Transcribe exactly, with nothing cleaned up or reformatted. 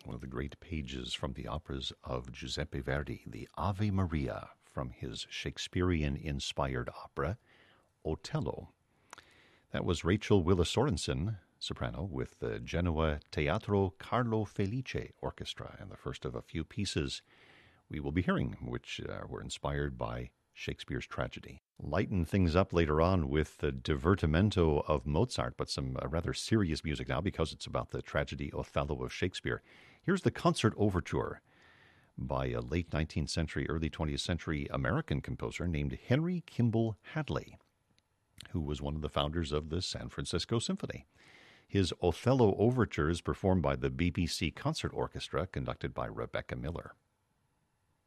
one of the great pages from the operas of Giuseppe Verdi, the Ave Maria from his Shakespearean-inspired opera, Otello. That was Rachel Willa Sorensen, soprano, with the Genoa Teatro Carlo Felice Orchestra, and the first of a few pieces we will be hearing, which uh, were inspired by Shakespeare's tragedy. Lighten things up later on with the divertimento of Mozart, but some uh, rather serious music now because it's about the tragedy Othello of Shakespeare. Here's the concert overture by a late nineteenth century, early twentieth century American composer named Henry Kimball Hadley, who was one of the founders of the San Francisco Symphony. His Othello overture is performed by the B B C Concert Orchestra, conducted by Rebecca Miller.